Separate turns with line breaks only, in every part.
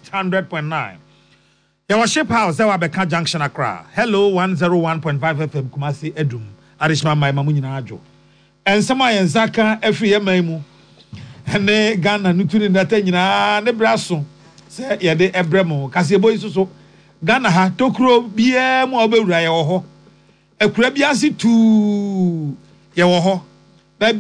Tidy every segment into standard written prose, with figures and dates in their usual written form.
100.9. Your ship house, there were Beka Junction Accra. Hello, 101.5 FM Kumasi Edum. Arishma my mamunyina ajo. And some and Zaka every year maimu. And they Ghana nuturi ndate nyina ne braso. Say ye de ebremo. Kasi boy so Ghana ha tokro bie mo obewura ye wo ho. Ekura bia si tu ye wo ho. Ba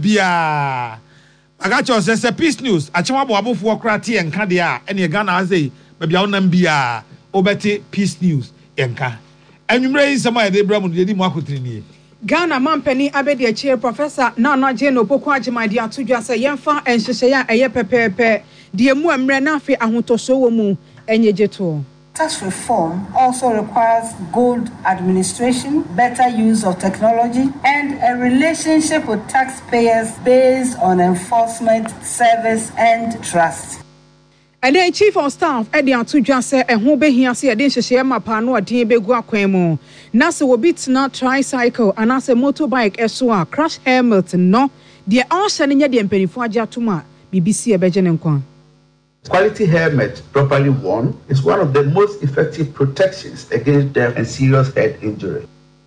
bia Agacho says Peace News. Achimwa bo abofo okra tie enka de a ene Ghana say ba bia wonam bia obeti Peace News enka. Anwumre yi sama ye de bramo de di mo akotiri nie.
Ghana Mampeni Abedi Chair Professor Nana Jeno Boko Ajimadi atudwa se yemfa enhyehyɛ ya eye pepepe de mu amre na afi ahotoso wo mu enyejeto.
Tax reform also requires good administration, better use of technology, and a relationship with taxpayers based on enforcement, service, and trust.
And then Chief of Staff Eddie Atudwa se ehun behia se ede hyehyɛ mapa no odin begu akwan mu. Na se wobit na tricycle and as a motorbike eso a crash helmet no de ahye ne nya de mpanifo age atoma BBC ebeje ne nkwa.
Quality helmet properly worn is one of the most effective protections against death and serious head injury.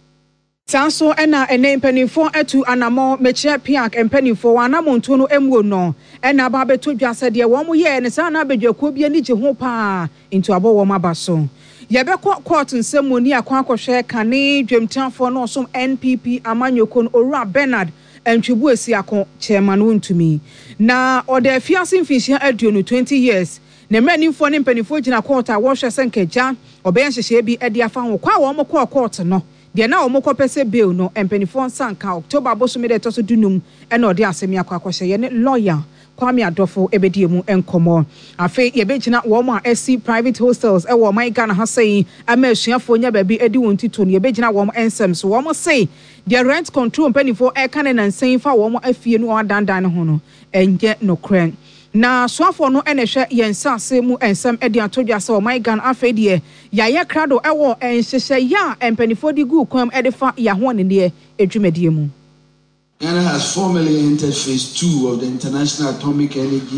Sanso ena ene mpanifo atu anamo mechia piak mpanifo anamo ntu no emuo no ena ba beto dwase de wo mo ye ne sa na bedwakuo bia ni je ho pa into abo wo mabaso. Yebekọ court nsemmoni akwa akohwe kane dwemtanfo no som NPP amanyoko no Owura Bernard Ntwebu Esiako chairman wontumi na ode fiase mfinhia aduo no 20 years na mranimfo ne mpanifo gina court a wo hwese nkaja obeya hyehyɛ bi ade afa ho kwa wo mo court no de na wo mo kopese bail no mpanifo sanka October bosomi de toso dunum na ode asemi akwa akohye ye ne lawyer Kwame Adofo ebedi emu enkomo afi yebegina wo mo SC private hostels e wo man Ghana ha sei amasuafo nya ba bi edi won tito no yebegina wo mo ensem so wo mo sei the rent control mpanifo e kan na nsen fa wo mo afie no adandan ho no enye no kren na soafo no enehwe yensase mu ensem edi atodwa se wo man Ghana afi de yaye krado e wo enhyehye ya mpanifo di gu kwam edi fa ya ho ne de edwumadie mu.
Ghana has formally entered phase 2 of the International Atomic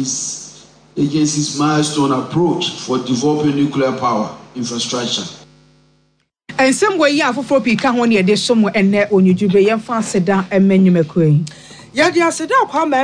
Agency's milestone approach for developing nuclear power infrastructure.
And some way, ya for pika ho ne de somo enne onyudube yemfa seda emenyumakoi.
Yadia Seda Kwame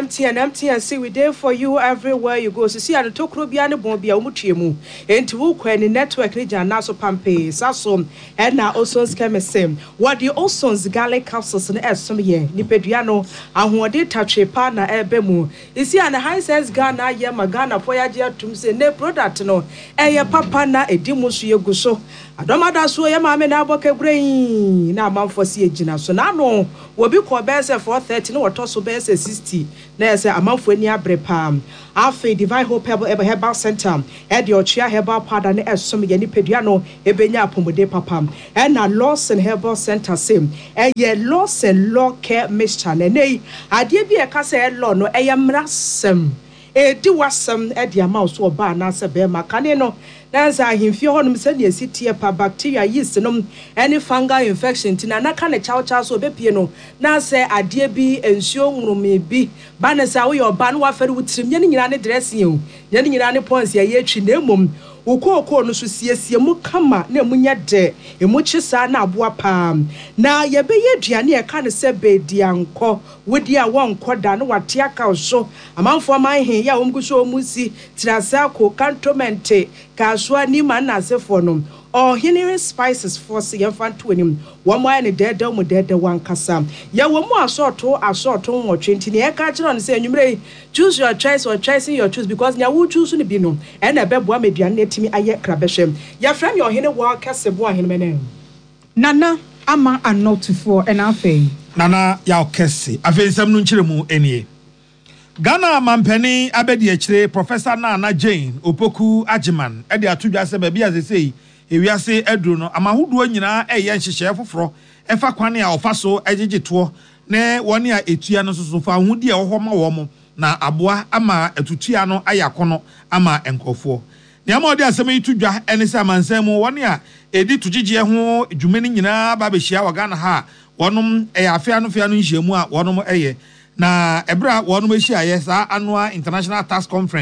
MTN we there for you everywhere you go. So see at the Tokro Biane Bombia Umuchiemu. And to Ukwen network region Naso Pampe, Sasom, and now also scam same. What the Osons Gallic capsules and some year, Nipediano, and who did touch a partner Ebemu. Is here and the high sense Ghana, Yamagana, Foyagia Tumse, ne product no, Aya Papana, a Dimus Yoguso. Adomada so ye ma me na aboka brain na amamfo se agina so na no wo bi ko be se 430 na woto so be se 60 na se amamfo ani abre pam afi Divine Hope Herbal Center e de ochia herbal powder na esom ye nipadua no e benya apomode papam e na Lawson Herbal Center same e ye Lawson Law Care Mixture na nei ade bi e ka se e law no e ye mrasem e di wasem e de ama so oba na se be makane no Nanza ahimfie honum se ne asitie pa bacteria yeast nom any fungal infection tina na ka ne chaw so bepie no na se ade bi ensuo nwurume bi ba na sa wo yo ba no wa fere wutirim nye nyina ne dressing o nye nyina ne pons ya ye twi na emom ukoko no so siesie mu kama na emunya de emu chisa na aboa pam na ye be ye duane e ka ne se be dianko wodi a wonko da no wate aka so amanfo man he ya omguso omusi tirasako cantonment kaswa ni man na sefo no Healing Spices for Siafantu him. One wine a dead dome dead one cassa. Ya one more assault or 20 near catching on saying you may choose your choice or choosing your choice because now would choose to be no and a bed one may be a net to me a yet crabeshem. Ya friend your hinner walk cast a boy in my
Nana, ama and not to for an affair.
Nana yao kesi. Afe some nunchiremu any. Ghana Mampeni Abedi Echere Professor Nana Jane Opoku Ajiman Edi Atudwa se baby as they say ewiase edru no amahuduo nyina eye nhyehyɛ foforo efa kwane a ofa so ejegeto ne woni a etua no soso fa ahudi e ho ma wo mo na aboa ama etutua no ayakono ama enkofo ne ama odi asem yitudwa ene se amansan mu woni a edi tugigye ho dwumeni nyina ba behia wa Ghana ha wonom afia no nhyiamu a wonom eye na ebra wonom ehia ye sa annual international tax conference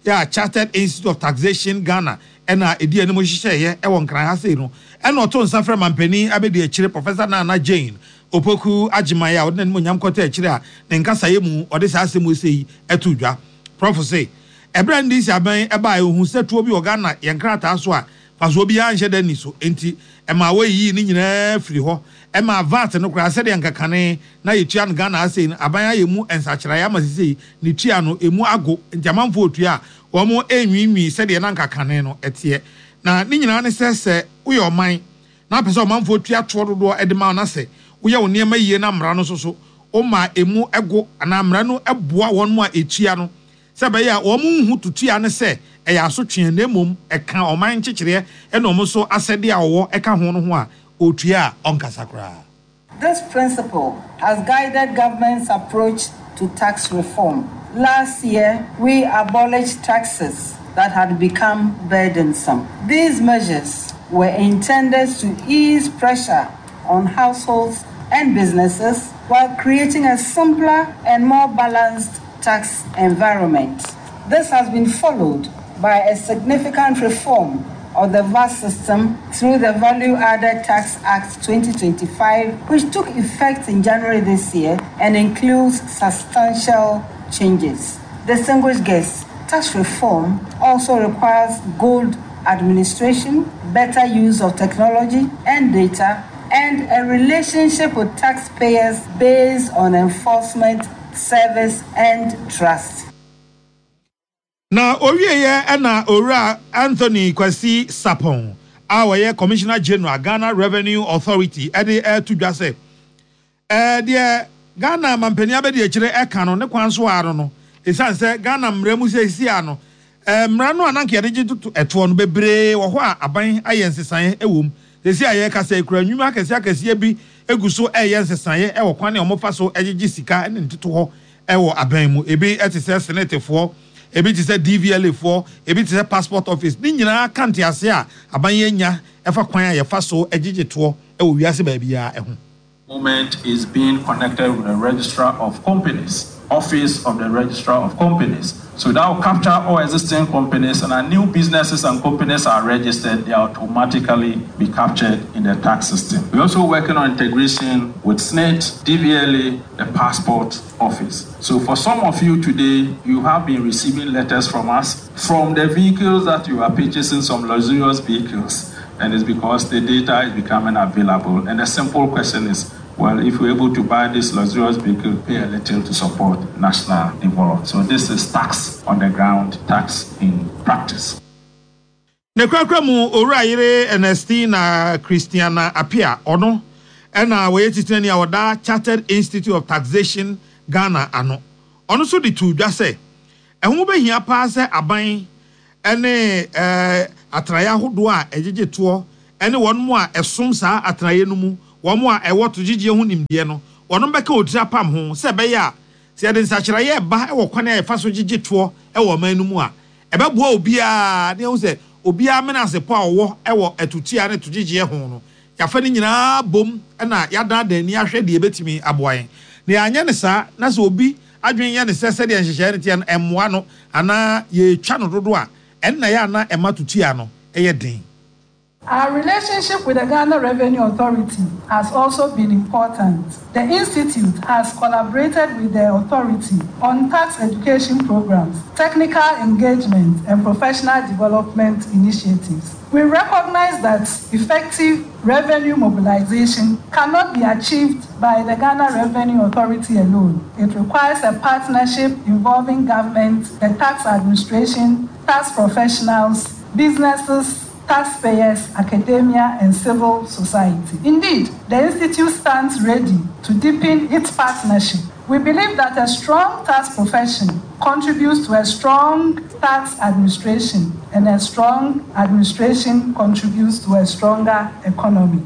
ya Chartered Institute of Taxation Ghana ena edi ene mo hihye ye e won kran ha sei no ena oto nsafra mampani abedi akire Professor Nana Jane Opoku Agimaya odena mo nyam kota akire a ne nkasa ye mu ode sa asemu sei etudwa prof say ebra ndi si aban eba ehun setuo bi Ghana ye nkrata so a faso bi anhye da ni so enti ema wayi ni nyina firi ho ema VAT no kra sede nkakane na yetua no Ghana asei aban ayemu ensachira ya masisi ni tua no emu ago ntiamanfo otua womo enwinwi sede na nkakane no etie na ni nyina ne sese uye oman na pese omanfo otua to dodo edema na se uye woni ma yie na mra no so o ma emu ego na mra no eboa won mu a etua no sebe ya womo hu tutua ne se eya asotwe na emom eka oman chichire e no mo so asede a wo eka ho no ho a otua onkasakra.
This principle has guided government's approach to tax reform. Last year, we abolished taxes that had become burdensome. These measures were intended to ease pressure on households and businesses while creating a simpler and more balanced tax environment. This has been followed by a significant reform of the VAT system through the Value Added Tax Act 2025, which took effect in January this year and includes substantial changes. Distinguished guests, tax reform also requires good administration, better use of technology and data, and a relationship with taxpayers based on enforcement, service, and trust.
Na owieye na ora Anthony Kwasi Sapon our Commissioner General Ghana Revenue Authority ede tudwa se de Ghana mampani abedi akire eka no ne kwanso aro no esan se Ghana mramu se si ano mra no ananke de gitutu eto no bebre wo ho a aban ayensesan ewom sesi aye kasa ekura nwuma akese bi eguso ayensesan e wo kwane omofa so egigi sika ne nteto ho e wo aban mu ebi etese senate fo ebi ti say DVLA for ebi ti say passport office ni nyina kante ase a abanye nya efa kwan a yefa so egigeto e wo wiase ba bia ehun.
Moment is being connected with the registrar of companies, office of the registrar of companies. So that will capture all existing companies, and our new businesses and companies are registered, they automatically be captured in the tax system. We're also working on integration with SNET, DVLA, the passport office. So for some of you today, you have been receiving letters from us from the vehicles that you are purchasing, some luxurious vehicles, and it's because the data is becoming available. And the simple question is, well, if we're able to buy this luxurious vehicle, pay a little to support national development. So this is tax on the ground, tax in practice.
Nekwakramu Orayire Ernestina Christiana Apia ono ena we titani awada Chartered Institute of Taxation Ghana ano. Ono so di tudwa se ehun be hia pa se aban ene atraya hodo a egegeto ene won mu a esom saa atraye no mu womo a ewo to gigye hu nimde no wono beka odira pam ho se be ya se de nsachira ye ba e wo kwane e fa so gigye to e wo man no mu a e be boa obi a ne hu se obi a menase po a wo e wo atutia ne to gigye ho no ya fa ni nyina bom e na ya dan dan ni ahwe de ebetimi aboyen ne anya ne sa na se obi adwen ye ne se de nhyehyɛ ne tie no emmoa no ana ye twa no dodo a en na ya na ematutia no e ye den.
Our relationship with the Ghana Revenue Authority has also been important. The Institute has collaborated with the authority on tax education programs, technical engagement, and professional development initiatives. We recognize that effective revenue mobilization cannot be achieved by the Ghana Revenue Authority alone. It requires a partnership involving government, the tax administration, tax professionals, businesses, taxpayers, academia, and civil society. Indeed, the Institute stands ready to deepen its partnership. We believe that a strong tax profession contributes to a strong tax administration, and a strong administration contributes to a stronger economy.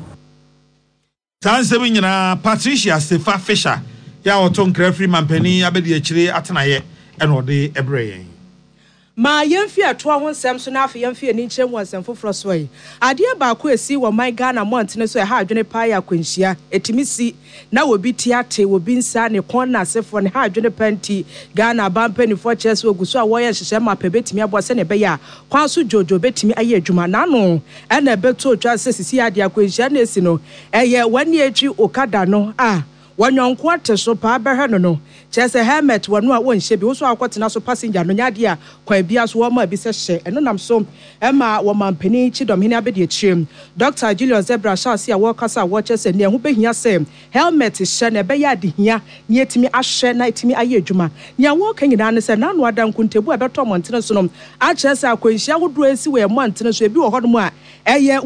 Patricia Sefa Fisher, ya oton krefri mampani abedi echire atenaye enode ebreye.
ma yemfi ato ho nsɛm so na afa yemfi ani nkyɛm wɔ nsɛm foforo so yi adeɛ baako esi wɔ man Ghana montene so ha adwene pa ya kwanhyia etimi si na obi tiate obi nsa ne kon na asefo ne ha adwene panti Ghana bampanifo kyerɛ so oguso a wɔyɛ hyehyɛ ma pɛ betimi abo sɛ ne bɛya kwan so jojo betimi ayɛ adwuma na no ɛna beto twa sɛ sisi adeɛ akwanhyia na esi no ɛyɛ wani etwi okada no wanyonko ate so pa bɛhɛ no kyerɛ helmet wano a wonhyɛ bi wo so akɔtena so passenger no nyade a kwan bia so wɔ ma bi sɛ hyɛ ɛno nam so ɛma wɔ mampani Chidom hene abɛde akyirem Dr. Julius Zebra Shasi a wɔkasa a wɔkyerɛ sɛ ne ho behia sɛ helmet hyɛ na ɛbɛyɛ adehia ne etimi ahyɛ na etimi ayɛ adwuma nea wɔka nyinaa ne sɛ nano ada nkuntebu a bɛtɔ mɔntene so no akyerɛ sɛ akwanhyia hodoɔ esi wɔ mɔntene so ebi wɔ hɔ no mu a ɛyɛ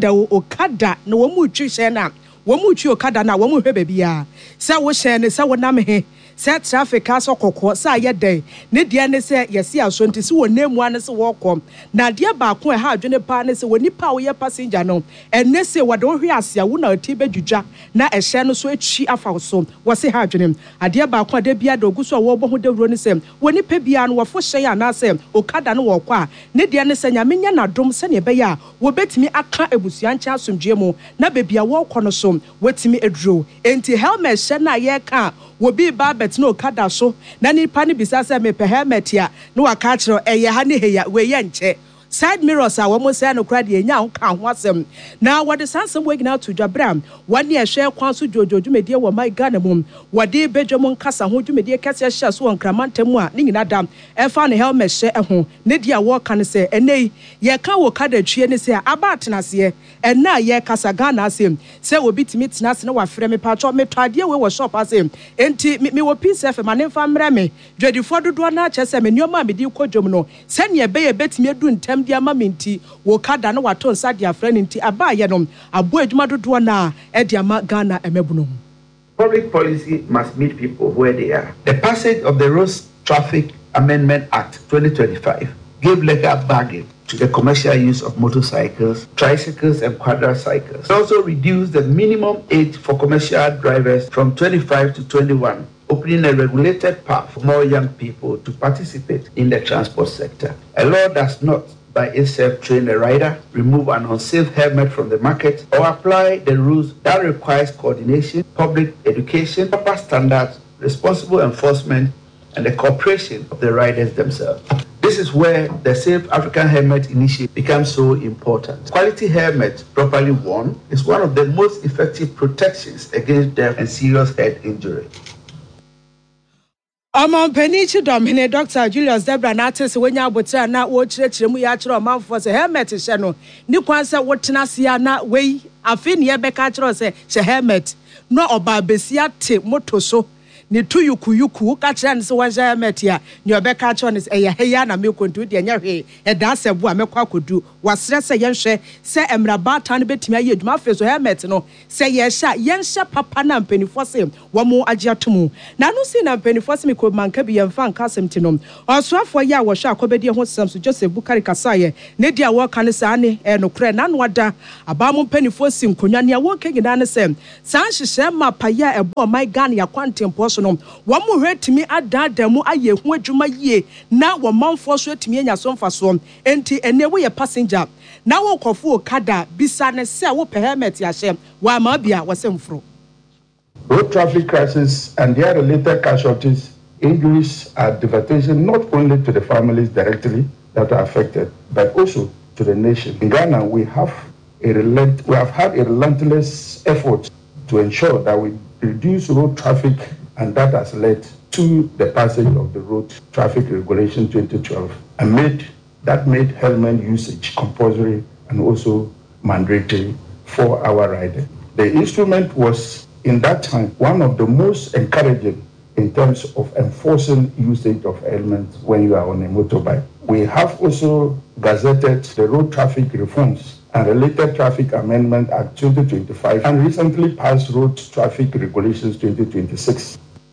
okada na wɔn mu twi hyɛ na wɔn twi okada na wɔn hwɛ baabi a sɛ wo hyɛ ne sɛ wɔnam he sɛ traffic aso kokɔ sɛ ayɛ dɛn ne deɛ ne sɛ yɛsi aso nti sɛ wɔ nemu ane sɛ wɔkɔ na deɛ baako ɛha adwene pa ne sɛ wɔ nipa a wɔyɛ passenger no ɛne sɛ wɔde wo hwɛ ase a wo na ati bɛdwudwa na ɛhyɛ no so atwi afa so wɔse ha adwene adeɛ baako a da bia da ogu so a wɔbɔ ho dawuro ne sɛ wɔ nipa bia no wɔfo hyɛn anaasɛ okada no wɔkɔ a ne deɛ ne sɛ nyame nya nadom sɛ ne bɛyɛ a wɔbɛtumi aka abusua nkyɛn asomdwe mu na baabi a wɔkɔ no so wɔtumi aduro enti helmet hyɛ na yɛka wobi ba bet no okada so na nipa ne bisa sɛ me helmet ya no waka kyerɛ ɛyɛ ha ne heya we yɛ nkyɛ side mirrors a wɔn sɛ no kra de nya ho ka ho asɛm na wɔde sansɛm wɔ gina to dwabram wɔne ɛhwɛ kwan so jojo dwumedie wɔ my Ghana mum wɔde bedwom nkasa ho dwumedie kɛse hyɛ so wɔ nkramantam a ne nyina dam ɛfa ne helmet hyɛ ɛho ne dia wɔka ne sɛ ɛnɛ yɛka wɔ kada twie ne sɛ aba atenaseɛ ɛna yɛ kasa Ghana asɛm sɛ obi timi tenase ne wafrɛ me patro me tɔ adeɛ we wɔ shop asɛm enti me wɔ PCF ma ne mfa mrɛ me dwadifo dodoɔ na kyɛ sɛ me nneɔma me di kɔdwom no sɛ ne ɛbɛyɛ betimi adu ntem dia ma minti wo kada no wato nsa dia frɛ ne nti aba ye no abo adwuma dodoɔ na e dia ma Ghana emebuno.
Public policy must meet people where they are. The passage of the Road Traffic Amendment Act 2025 gave legal backing to the commercial use of motorcycles, tricycles, and quadricycles. It also reduced the minimum age for commercial drivers from 25 to 21, opening a regulated path for more young people to participate in the transport sector. A law does not by itself train a rider, remove an unsafe helmet from the market, or apply the rules that requires coordination, public education, proper standards, responsible enforcement, and the cooperation of the riders themselves. This is where the Safe African Helmet Initiative becomes so important. Quality helmet properly worn is one of the most effective protections against death and serious head injury.
Omampani Chidom hene Dr. Julius Zebra na atese wenya abotra na wo kyerɛkyerɛ mu ya kyerɛ omanfo sɛ helmet hyɛ no ni kwan sɛ wotena sia na wei afi ne yɛbɛka kyerɛ sɛ hyɛ helmet no oba besia te moto so ne tuyuku ka kyerɛ ne sɛ wɔhyɛ helmet ya ne ɔbɛka kyerɛ ne sɛ ɛyɛ heya na mekontu de nya hwe ɛda asɛbo a mɛkɔ akodu wasrɛ sɛ yɛnhwɛ sɛ emraba ta no betumi ayɛ adwuma afɛ so helmet no sɛ yɛnhyɛ papa na mpanifo sɛ wɔn agye atomu na no si na mpanifo sɛ mekɔ manka bi yɛmfa nka asɛm ti no ɔsoafo yɛ a wɔhwɛ akɔbɛdi ho sɛm so Joseph Bukari Kasaye ne dia wɔka ne saa ne nokorɛ na no ada abamo mpanifo si nkonwa ne wɔka nyina ne sɛ saa hyehyɛ ma paya ɛbɔ my Ghana ya kwantempo so no wɔn mu hwetimi adada mu ayɛ ho adwuma yie na wɔn manfo so atimi anya so mfaso enti ene wo yɛ passenger na wo kɔfo okada bisa ne sɛ wo pɛ helmet yɛhyɛ wa ma bia wɔsɛmfro.
Road traffic crisis and their related casualties, injuries are devastation not only to the families directly that are affected, but also to the nation. In Ghana, we have had a relentless effort to ensure that we reduce road traffic, and that has led to the passage of the Road Traffic Regulation 2012 and made helmet usage compulsory and also mandatory for our riders. The instrument was, in that time, one of the most encouraging in terms of enforcing usage of helmets when you are on a motorbike. We have also gazetted the Road Traffic Reforms and Related Traffic Amendment Act 2025 and recently passed Road Traffic Regulations 2026.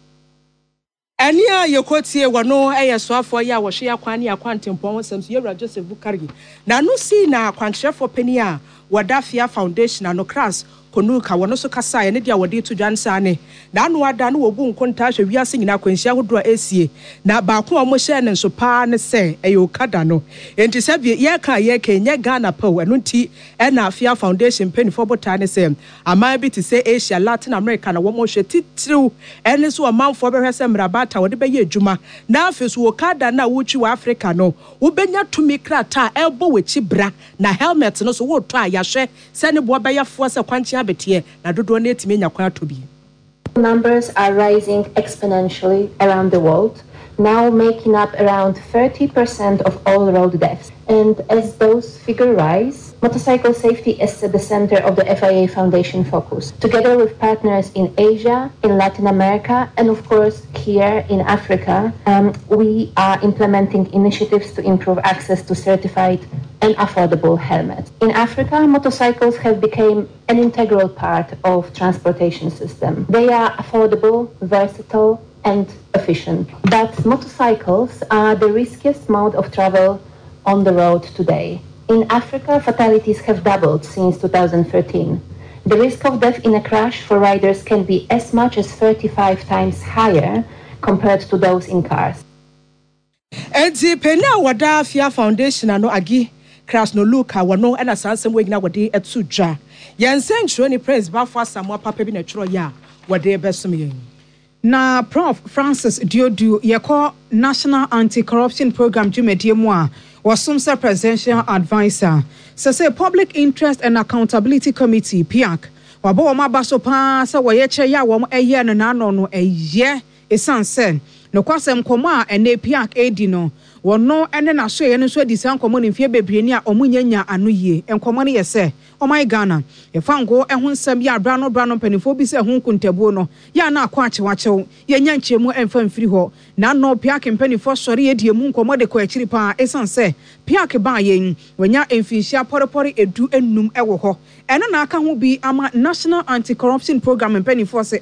Ania yokotie wano soafo ya wɔhwe akwan ne akwantempɔn wɔsɛm so yɛwura Joseph Bukari na no si na akwankyerɛfo pani a wɔda Fia Foundation no Kras Ponuka wono so kasa ye ne dia wode to dwansane na anu ada no wobu nkonta hwe wiase nyina kwanhia hodro esie na ba ko mo hye ne nso pa ne se eyo kada no enti se bi ye ka ye kenye Ghana paw enu nti e na Afia Foundation penny for bota ne se aman bi te se Asia Latin America na wo mo hwe titiriw ene so amanfo be hwese mrabata wode be ye adwuma na afeso wo kada na wo chi wa Africa no wo benya tumi krata ebo wechi bra na helmet no so wo to ayahwe se ne bo be yafo se kwanchi abete na dodo na etime nya kwan atobi.
Numbers are rising exponentially around the world, now making up around 30% of all road deaths. And as those figures rise, motorcycle safety is at the center of the FIA Foundation focus. Together with partners in Asia, in Latin America, and of course here in Africa, we are implementing initiatives to improve access to certified and affordable helmets. In Africa, motorcycles have become an integral part of transportation system. They are affordable, versatile, and efficient. But motorcycles are the riskiest mode of travel on the road today. In Africa, fatalities have doubled since 2013. The risk of death in a crash for riders can be as much as 35 times higher compared to those in cars.
Enti pena wada Afia Foundation ano agi crash no luka wano ena sansem wegina wade etu dwa. Yensenchro ni Prince Bafo Asamoah papa bi na chro ya wade besom yen. Na Prof Francis Diodu yeko National Anti-Corruption Program jumedie mu a wasumsa Presidential Advisor say Public Interest and Accountability Committee PIAC wabo wo mabaso pa se wo ye che ya wo eye no na no eye esanse no kwasem komo a ene PIAC edi no wono ene na so ye no so di san komo ne mfie bebre ni a omunyanya anoye enkomo ne yese omai Ghana ye fango ehun nsam ya bra no panifo bi se ehun kuntabuo no ya na akwa achewachew ye nya nchemu emfa mfiri ho na no PIAC mpanifo sori ye die mu nkomo de ko akiri pa esanse PIAC ba yen wanya emfinhia porepore edu enum ewo ho eno na aka ho bi ama National Anti-Corruption Program mpanifo se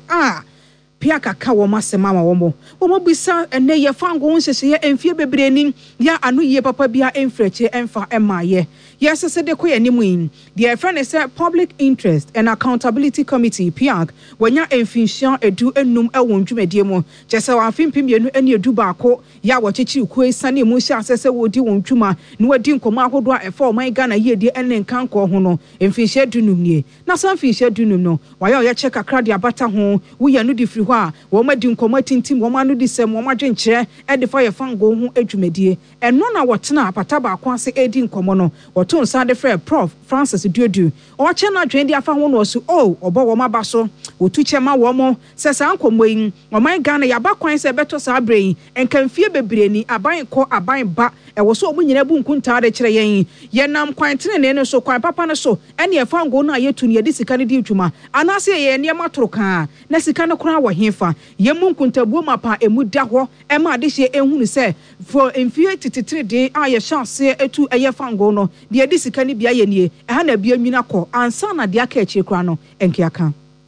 PIAC ka wo masema ma wo bisa ene ye fango nhyehyeye ye emfie bebreni ya anoye papa bia emfreche emfa emaye yes se de ko yanimu yin the friend say Public Interest and Accountability Committee PIAC wanya emfinhia edu enum ewo ndwumadie mu chese wa afimpim yenu ene edu baako ya wo chechi ku esane mu hye asese wo di won twuma na wadi nkomo ahodo a efa oman Ghana ye die ene nkanko ho no emfinhia dunum nie na san finhia dunum no waya ye check akra de abata ho wo ye no di firi ho a wo ma di nkomo tintim wo ma no di sem wo ma dwenkyere e de fa ye fango ho adwumadie eno na wotena apata baako ase edi nkomo no woto nsa de frɛ Prof Francis Diodu o che na dwen di afa ho no so obo wo ma ba so wotu chema wo mo se sa nkomo yin wo man Ghana ya ba kwan se beto sa abrɛn enkamfie bebreni aban kɔ aban ba e wo so omunyina bu nkunta de kyerɛ yen ye nam kwan tene ne so kwan papa ne so ene e fango na yetu ne de sika ne di dwuma anase ye ne matoro kan na sika ne kora wo hefa ye mu nkuntabuo mapa emu da ho e ma de hye ehunu se for emfie tititire de a ye chance etu eye fango no de di sika ne bia ye nie e ha na bia nwina kɔ ansa na de aka echi kora no enkiaka.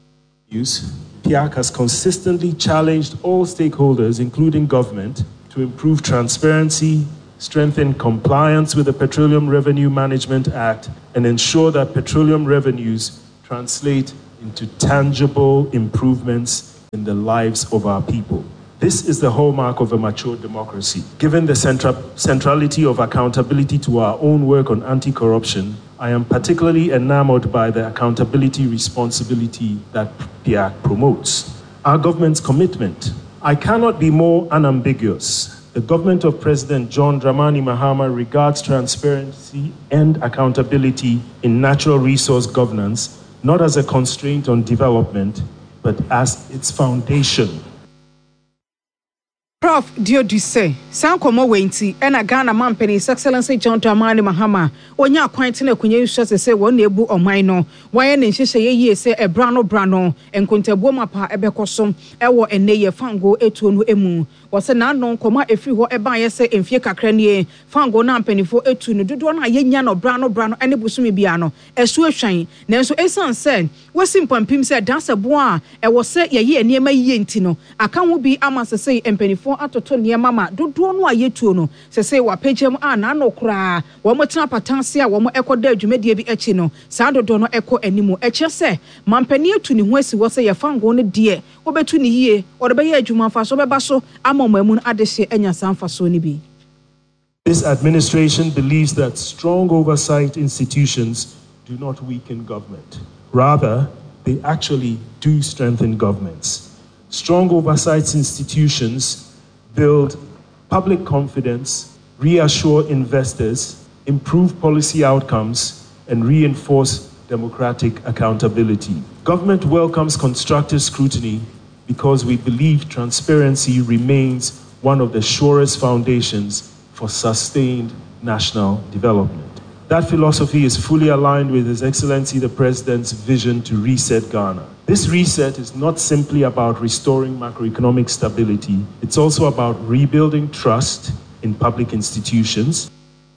PIAC has consistently challenged all stakeholders, including government, to improve transparency, strengthen compliance with the Petroleum Revenue Management Act, and ensure that petroleum revenues translate into tangible improvements in the lives of our people. This is the hallmark of a mature democracy. Given the centrality of accountability to our own work on anti-corruption, I am particularly enamored by the accountability responsibility that PIAC promotes. Our government's commitment. I cannot be more unambiguous. The government of President John Dramani Mahama regards transparency and accountability in natural resource governance not as a constraint on development, but as its foundation.
Prof Diodu say sankomo wenti ena Ghana mampeni His Excellency John Dramani Mahama onya kwante na kunye nhwese se won na ebu oman no waye ne nhyehyeye yie se ebra no enkontabuo mapa ebekosom ewo eneye fango etuo no emu wose na no nkoma efiri ho eba ye se emfie kakra nie fango na mpanifo etu no dodo na yenya no bra no ene busumi bia no esu ehwan na enso esan se wasi mpampim se danse bo a ewo se ye eniema yie ntino aka ho bi amasese empanifo no atoto ne mama dodo no ayetuo no sese wa pagem na no kra wo mo tena patanse a wo mo ekoda adwumadie bi echi no saa dodo no eko animu eche se mampani atu ne ho asi wo se ye fango no de obetu ne hie o de be ye adwuma fa so beba so amamu adehye anya sanfa so ni bi.
This administration believes that strong oversight institutions do not weaken government. Rather, they actually do strengthen governments. Strong oversight institutions build public confidence, reassure investors, improve policy outcomes, and reinforce democratic accountability. Government welcomes constructive scrutiny because we believe transparency remains one of the surest foundations for sustained national development. That philosophy is fully aligned with His Excellency the President's vision to reset Ghana. This reset is not simply about restoring macroeconomic stability, it's also about rebuilding trust in public institutions.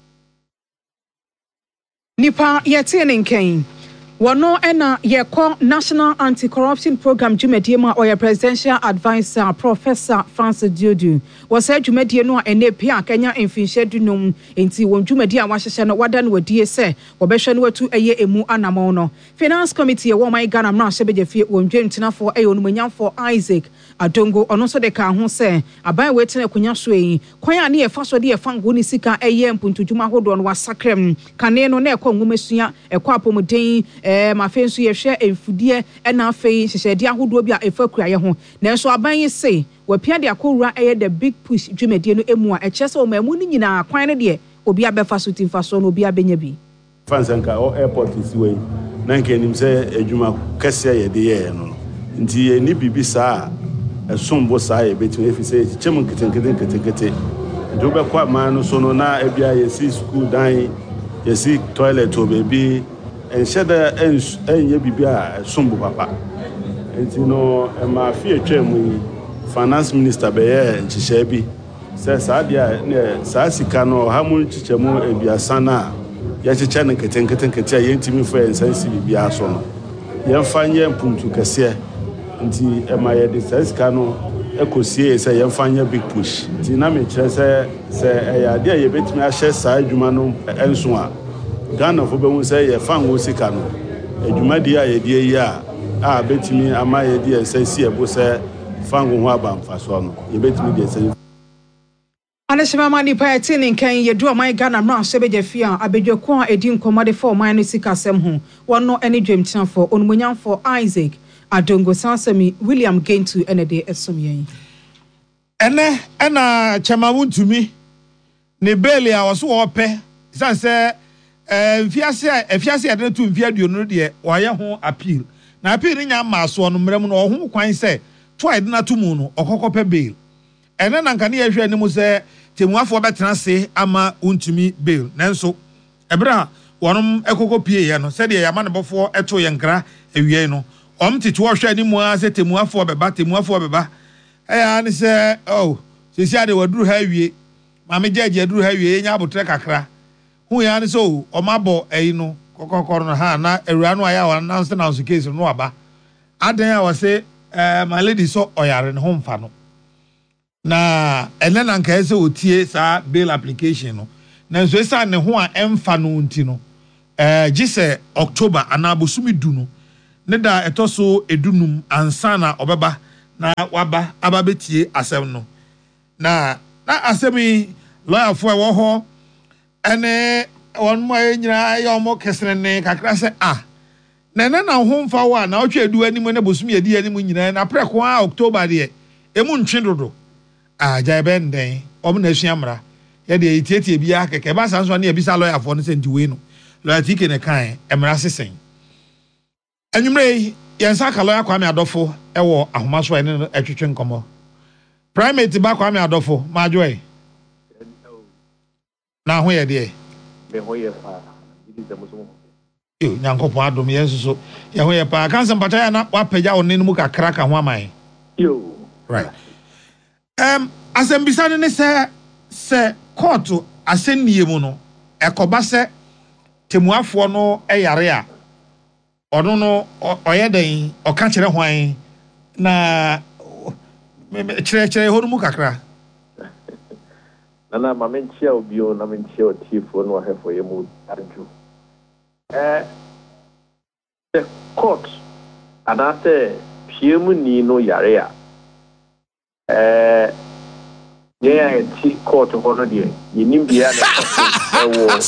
Nipa Yetininken. Wano ena yeko National Anti-Corruption Program Jumediema or Presidential Advisor Professor Francis Diodu was said Jumedie no ene pia Kenya infinche dunum enti won Jumedia wahyehyɛ no wadan wadie sɛ wɔbɛhwɛ no watu eye emu anamon no. Finance Committee wo mai Ghana mra hyɛbɛgye fie won dwemtenafo onumanyamfo Isaac Adongo ono so de ka ho sɛ aban wetena akunya so yi kwan a ne yɛfa so de yɛfa ngo ne sika eye mpuntudwuma hodo no wasakrem kane no na ɛkɔ ngomesua ɛkɔ apomuden mafensu yehwe emfudie na afei hyehyɛde ahodo bi a efa kuraye ho na nso aban yi se wapia de akowura the big push dwumadie no emu a ɛkyɛ sɛ ɔmamu ni nyina kwan ne de obi abefa so timfa so no obi abenya bi
fansanka o airport is way na nke nim sɛ adwuma kɛse yɛ de yɛ no nti ni bibi saa ɛsombo saa yɛ betu efi sɛ kyem nketenkete do be kwa man no so no na ebia yɛsi school dan yɛsi toilet o baby enhyɛda enye bibi a sombo papa enti no ma fie twam finance minister bɛyɛ nhyehyɛ bi sɛ saa dia ne saa sika no ha mu nkyekyɛmu aduasa na yɛkyekyɛ ne nketenkete a yɛntimi fa ensansi bibi aso no yɛmfa nyɛ mpuntu kɛseɛ nti ma yɛde saa sika no ekosie sɛ yɛmfa nyɛ big push nti na me kyerɛ sɛ ɛyɛ ade a yɛbɛtumi ahyɛ saa adwuma no enso a Ghana for be say ye fan wo sika no adwuma di a ye die yi a betimi ama ye die sensi ebo say fan wo ho abamfa so no ye betimi die sensi
Anashima mani pa etini nkan ye do man Ghana no ahyebeje fi a abedwako a edi nkomode for man no sika sem ho wono ene dwemtenafo onumunyamfo Isaac Adongo Sansami William Gentu ene de esom yen
ene na chamawuntumi ne beli a woso wo pe sanse efiase ade to mfia duonu de woyɛ ho appeal na appeal nya maaso no mrem no ho kwan sɛ to ade na to mu no okɔkɔpɛ bail ene na nka ne yɛhwɛ anim sɛ temuafo bɛtena se ama untumi bail nanso ebra wonom ekɔkɔpie yɛ no sɛ de yɛama ne bɔfo ɛto yɛ nkra awie no tete wo hwɛ anim a sɛ temuafo bɛba ɛya ne sɛ sesi ade waduru ha awie ma me gyaagye aduru ha awie nya abotre kakra hu ya ne so omabo no kokokoro no ha na ewura no aya wa na so case no aba adan a wase my lady so oyare ne ho mfa no na ene na nka ese otie sa bail application no na so esa ne ho a emfa no nti no gise October anabosumi du no ne da etoso edunum ansa na obeba na waba aba betie asem no na asemi lawyer for wo ho ene on mo nyina ya omo kesrene kakra se na ho mfa wa na otwe adu anim na bosum yedi anim nyina na preko a October de emu ntwe dodo jai benden omo na suamra ye de etietie bia keke ba sanso na ebisa lawyer for no se nti we no lawyer tike ne kan emra sesen anwumre yensa ka lawyer Kwame Adofo ewo ahomaso ene etwetwe nkomo primate ba Kwame Adofo majoy na ho ye de
me ho ye pa idi de muso
yo nyankopon adom yesuso ye ho ye pa kansa mpata ya na wapagya wo nenu mu kakra ka ho aman
yo
right asembisa ne se court asenie mu no ekoba se temuafo no eyare a ono no oyeden oka kire hwan na kire ho mu kakra
Nana Mamenchia Obio, Namenchia Tifo, no have for you, Arju. The court, and after Piemuni no Yarea. Yeah, court of honor, you need